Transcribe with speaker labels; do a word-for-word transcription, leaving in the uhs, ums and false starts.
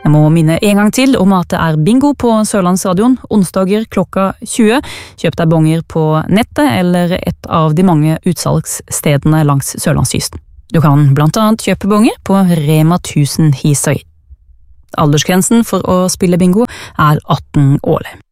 Speaker 1: Jeg må minne en gang til om at det er bingo på Sørlandsradion, onsdager klokka tjue. Kjøp deg bonger på nettet eller et av de mange utsalgsstedene langs Sørlandskysten. Du kan blant annet kjøpe bonger på Rema tusen Hisøy. Aldersgrensen for å spille bingo er atten år.